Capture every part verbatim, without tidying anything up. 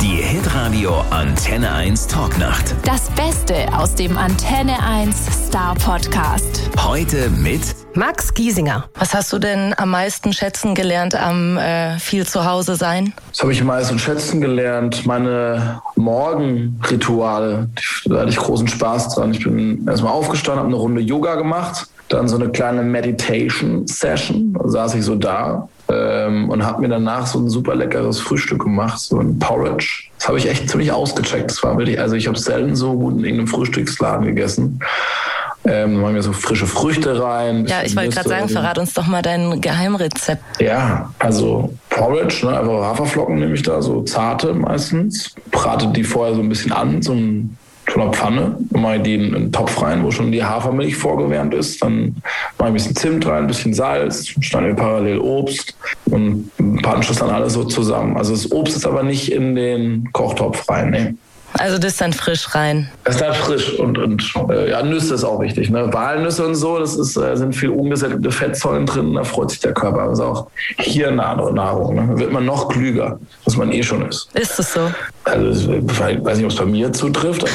Die Hitradio Antenne eins Talknacht. Das Beste aus dem Antenne eins Star Podcast. Heute mit Max Giesinger. Was hast du denn am meisten schätzen gelernt am äh, viel zu Hause sein? Das habe ich am meisten schätzen gelernt. Meine Morgenrituale, da hatte ich großen Spaß dran. Ich bin erstmal aufgestanden, habe eine Runde Yoga gemacht, dann so eine kleine Meditation-Session. Da saß ich so da ähm, und habe mir danach so ein super leckeres Frühstück gemacht, so ein Porridge. Das habe ich echt ziemlich ausgecheckt. Das war wirklich, also ich habe selten so gut in irgendeinem Frühstücksladen gegessen. Ähm, dann machen wir so frische Früchte rein. Ja, ich wollte gerade sagen, verrat uns doch mal dein Geheimrezept. Ja, also Porridge, ne, einfach Haferflocken nehme ich da, so zarte meistens. Brate die vorher so ein bisschen an, so ein so einer Pfanne, dann mache ich die in einen Topf rein, wo schon die Hafermilch vorgewärmt ist. Dann mache ich ein bisschen Zimt rein, ein bisschen Salz, schneide mir parallel Obst und punch das dann alles so zusammen. Also das Obst ist aber nicht in den Kochtopf rein, ne. Also das ist dann frisch rein? Das ist dann frisch und, und äh, ja, Nüsse ist auch wichtig. Ne? Walnüsse und so, das ist, äh, sind viel ungesättigte Fettsäuren drin, da freut sich der Körper. Das ist auch hirnnahe Nahrung. Ne? Da wird man noch klüger, was man eh schon ist. Ist das so? Also ich weiß nicht, ob es bei mir zutrifft,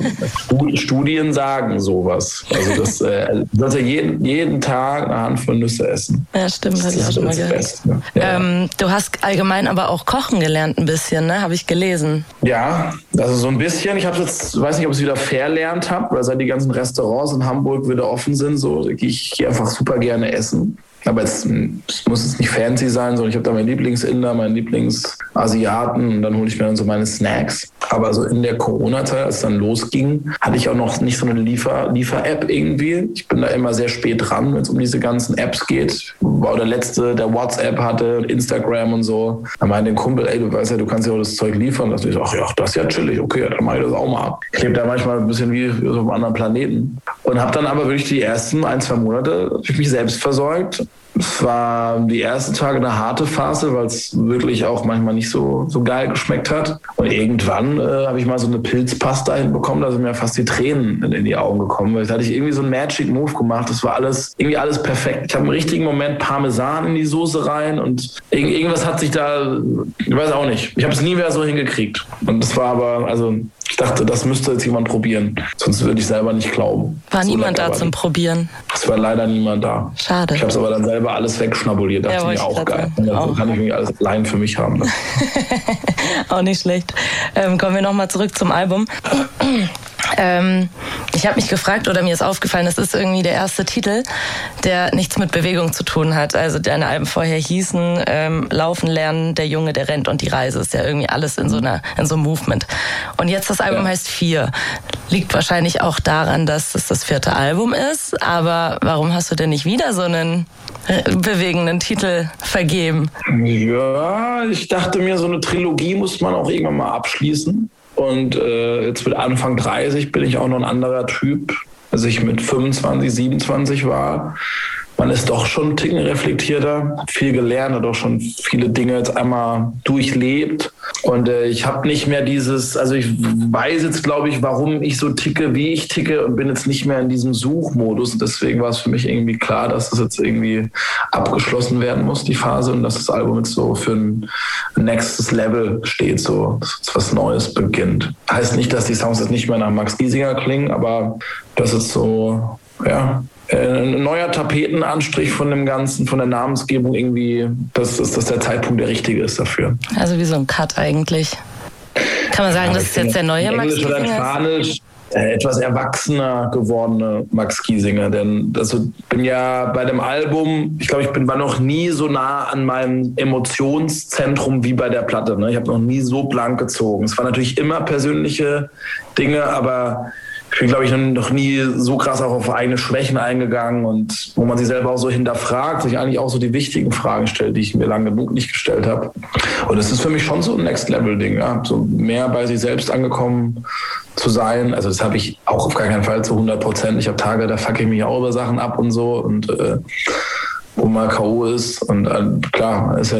aber Studien sagen sowas. Also das äh, sollte jeden, jeden Tag eine Handvoll Nüsse essen. Ja, stimmt, habe ich auch schon mal gehört. Best, ne? Ja. Ähm, du hast allgemein aber auch kochen gelernt ein bisschen, ne? Habe ich gelesen. Ja, also so ein bisschen. Ich habe jetzt, weiß nicht, ob ich es wieder verlernt habe, weil seit die ganzen Restaurants in Hamburg wieder offen sind, so gehe ich gehe einfach super gerne essen. Aber es muss jetzt nicht fancy sein, sondern ich habe da meinen Lieblingsinder, meinen Lieblingsasiaten und dann hole ich mir dann so meine Snacks. Aber so in der Corona-Zeit, als es dann losging, hatte ich auch noch nicht so eine Liefer- Liefer-App irgendwie. Ich bin da immer sehr spät dran, wenn es um diese ganzen Apps geht. War der Letzte, der WhatsApp hatte, Instagram und so. Da meinte ein Kumpel, ey, du weißt ja, du kannst ja auch das Zeug liefern. Da dachte ich so, ach ja, das ist ja chillig, okay, dann mache ich das auch mal ab. Ich lebe da manchmal ein bisschen wie auf einem anderen Planeten. Und habe dann aber wirklich die ersten ein, zwei Monate mich selbst versorgt. Es war die ersten Tage eine harte Phase, weil es wirklich auch manchmal nicht so, so geil geschmeckt hat. Und irgendwann äh, habe ich mal so eine Pilzpasta hinbekommen, da sind mir fast die Tränen in, in die Augen gekommen. Weil da hatte ich irgendwie so einen Magic Move gemacht. Das war alles irgendwie alles perfekt. Ich habe im richtigen Moment Parmesan in die Soße rein und irgend, irgendwas hat sich da, ich weiß auch nicht. Ich habe es nie mehr so hingekriegt. Und das war aber, also ich dachte, das müsste jetzt jemand probieren. Sonst würde ich selber nicht glauben. War so niemand da zum Probieren? Es war leider niemand da. Schade. Ich habe es aber dann selber alles wegschnabuliert. Dachte ja, ich mir auch geil. Dann auch. Kann ich irgendwie alles allein für mich haben. Ne? Auch nicht schlecht. Ähm, kommen wir nochmal zurück zum Album. Ähm, ich habe mich gefragt, oder mir ist aufgefallen, das ist irgendwie der erste Titel, der nichts mit Bewegung zu tun hat. Also deine Alben vorher hießen ähm, Laufen lernen, der Junge, der rennt und die Reise. Ist ja irgendwie alles in so einer in so einem Movement. Und jetzt das Album ja. heißt Vier. Liegt wahrscheinlich auch daran, dass es das vierte Album ist. Aber warum hast du denn nicht wieder so einen bewegenden Titel vergeben? Ja, ich dachte mir, so eine Trilogie muss man auch irgendwann mal abschließen. Und äh, jetzt mit Anfang dreißig bin ich auch noch ein anderer Typ, als ich mit fünfundzwanzig, siebenundzwanzig war. Man ist doch schon ein Ticken reflektierter, hat viel gelernt, hat auch schon viele Dinge jetzt einmal durchlebt. Und äh, ich habe nicht mehr dieses, also ich weiß jetzt, glaube ich, warum ich so ticke, wie ich ticke und bin jetzt nicht mehr in diesem Suchmodus. Und deswegen war es für mich irgendwie klar, dass das jetzt irgendwie abgeschlossen werden muss, die Phase, und dass das Album jetzt so für ein nächstes Level steht, so dass jetzt was Neues beginnt. Heißt nicht, dass die Songs jetzt nicht mehr nach Max Giesinger klingen, aber das ist so, ja, ein neuer Tapetenanstrich von dem Ganzen, von der Namensgebung irgendwie, dass das, das der Zeitpunkt der richtige ist dafür. Also wie so ein Cut eigentlich. Kann man sagen, ja, das ist jetzt der neue Max Giesinger? Englisch oder Spanisch, äh, etwas erwachsener gewordene Max Giesinger. Denn also bin ja bei dem Album, ich glaube, ich bin war noch nie so nah an meinem Emotionszentrum wie bei der Platte. Ne? Ich habe noch nie so blank gezogen. Es waren natürlich immer persönliche Dinge, aber ich bin, glaube ich, noch nie so krass auch auf eigene Schwächen eingegangen und wo man sich selber auch so hinterfragt, sich eigentlich auch so die wichtigen Fragen stellt, die ich mir lange genug nicht gestellt habe. Und das ist für mich schon so ein Next-Level-Ding, ja? So mehr bei sich selbst angekommen zu sein. Also das habe ich auch auf gar keinen Fall zu hundert Prozent. Ich habe Tage, da fucke ich mich auch über Sachen ab und so und äh, wo man K O ist und äh, klar, ist ja